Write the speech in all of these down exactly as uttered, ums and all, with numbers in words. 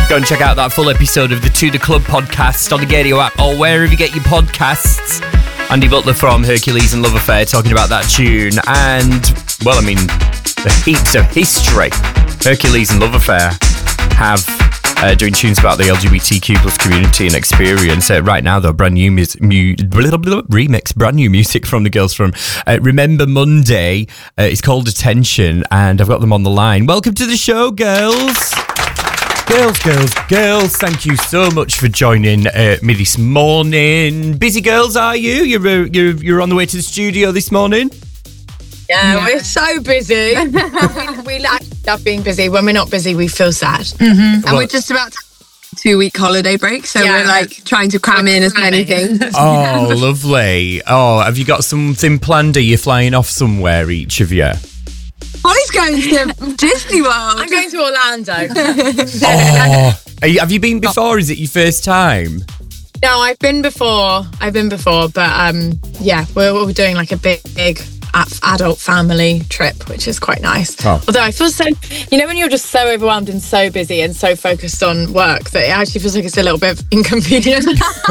Go and check out that full episode of the To The Club podcast on the Gadio app or wherever you get your podcasts. Andy Butler from Hercules and Love Affair talking about that tune. And, well, I mean, the heaps of history. Hercules and Love Affair have uh, doing tunes about the L G B T Q plus community and experience. Uh, right now, though, brand new mu- mu- blah, blah, blah, remix, brand new music from the girls from uh, Remember Monday. Uh, it's called Attention, and I've got them on the line. Welcome to the show, girls. Girls, girls, girls, thank you so much for joining uh, me this morning. Busy girls, are you? You're, uh, you're you're on the way to the studio this morning? Yeah, yeah. We're so busy. we, we like love being busy. When we're not busy, we feel sad. Mm-hmm. And well, we're just about to two-week holiday break, so yeah, we're like trying to cram in as many things. Oh, lovely. Oh, have you got something planned? Are you flying off somewhere, each of you? Holly's going to Disney World. I'm going to Orlando. Oh, are you, have you been before? Is it your first time? No, I've been before. I've been before, but um, yeah, we're, we're doing like a big, big adult family trip, which is quite nice. Oh. Although I feel so, you know, when you're just so overwhelmed and so busy and so focused on work that it actually feels like it's a little bit inconvenient.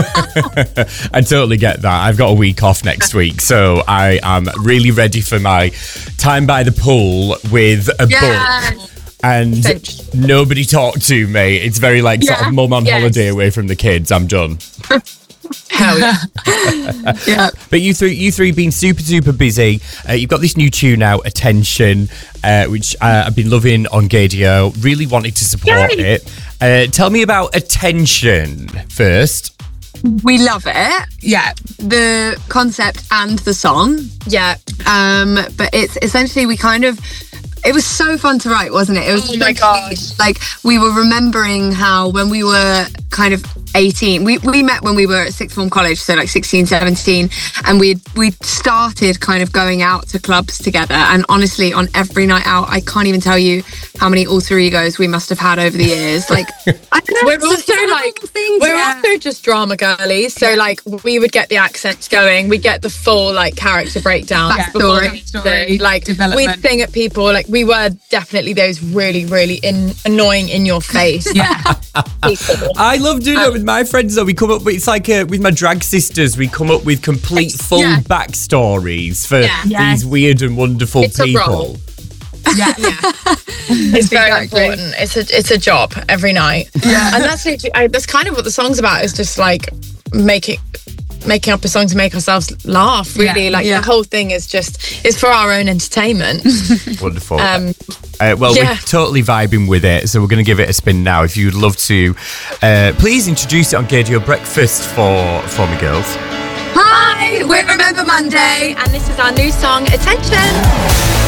I totally get that. I've got a week off next week, so I am really ready for my time by the pool with a yeah. book and Cinch. Nobody talk to me. It's very like yeah. sort of mum on yes. holiday away from the kids. I'm done. Hell yeah. yeah. But you three, you three been super, super busy. Uh, you've got this new tune out, Attention, uh, which uh, I've been loving on Gadio. Really wanted to support Yay. it. Uh, tell me about Attention first. We love it. Yeah. The concept and the song. Yeah. Um, but it's essentially we kind of... It was so fun to write, wasn't it? It was oh my gosh. Like we were remembering how when we were kind of eighteen, we, we met when we were at sixth form college, so like sixteen, seventeen, and we we started kind of going out to clubs together. And honestly, on every night out, I can't even tell you how many alter egos we must have had over the years. Like I don't know, we're also like things, we're yeah. also just drama girlies. So like we would get the accents going, we get the full like character breakdown, backstory, story, like we'd sing at people. Like we were definitely those really, really in, annoying in your face. Yeah, I love doing it with my friends. Though we come up with it's like uh, with my drag sisters, we come up with complete full yeah. backstories for yeah. these yes. weird and wonderful it's people. Yeah, yeah. It's very exactly. important. It's a it's a job every night. Yeah, and that's I, that's kind of what the song's about. Is just like making making up a song to make ourselves laugh. Really, yeah. like yeah. the whole thing is just is for our own entertainment. Wonderful. Um, uh, well, yeah. we're totally vibing with it, so we're going to give it a spin now. If you'd love to, uh, please introduce it on Gadio Breakfast for for me, girls. Hi, we're Remember Monday, and this is our new song, Attention.